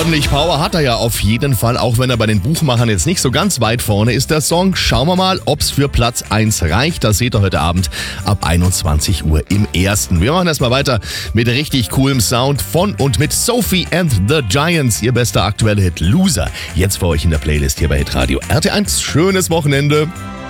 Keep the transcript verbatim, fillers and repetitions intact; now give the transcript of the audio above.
Ordentlich Power hat er ja auf jeden Fall, auch wenn er bei den Buchmachern jetzt nicht so ganz weit vorne ist, der Song. Schauen wir mal, ob's für Platz eins reicht. Das seht ihr heute Abend ab einundzwanzig Uhr im Ersten. Wir machen erstmal weiter mit richtig coolem Sound von und mit Sophie and the Giants. Ihr bester aktueller Hit Loser. Jetzt für euch in der Playlist hier bei Hitradio R T eins. Schönes Wochenende.